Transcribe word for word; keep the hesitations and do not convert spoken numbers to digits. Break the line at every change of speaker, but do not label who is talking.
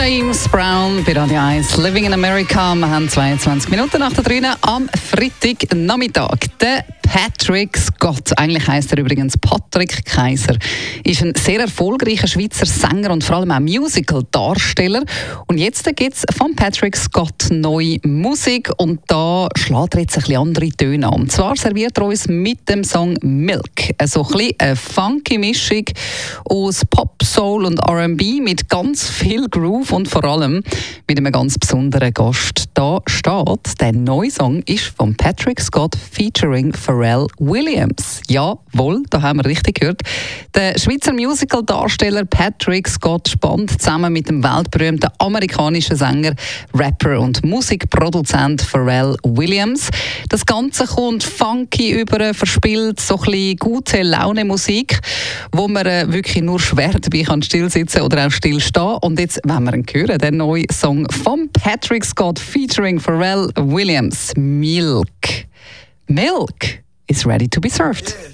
James Brown bei Radio eins, Living in America. Wir haben zweiundzwanzig Minuten nach der drinnen am Freitagnachmittag. Der Patrick Scott, eigentlich heisst er übrigens Patrick Kaiser, ist ein sehr erfolgreicher Schweizer Sänger und vor allem auch Musical-Darsteller. Und jetzt gibt es von Patrick Scott neue Musik und da schlägt er jetzt ein bisschen andere Töne an. Und zwar serviert er uns mit dem Song Milk so ein bisschen eine funky Mischung aus Pop, Soul und R and B mit ganz viel Groove und vor allem mit einem ganz besonderen Gast. Da steht, der neue Song ist von Patrick Scott featuring Pharrell Williams. Jawohl, da haben wir richtig gehört. Der Schweizer Musical-Darsteller Patrick Scott spannt zusammen mit dem weltberühmten amerikanischen Sänger, Rapper und Musikproduzent Pharrell Williams. Das Ganze kommt funky über, verspielt so ein bisschen gute Laune-Musik, wo man äh, wirklich nur schwer dabei kann still sitzen oder auch still stehen. Und jetzt wollen wir ihn hören, den neuen Song von Patrick Scott featuring Pharrell Williams, Milk. Milk is ready to be served. Yeah.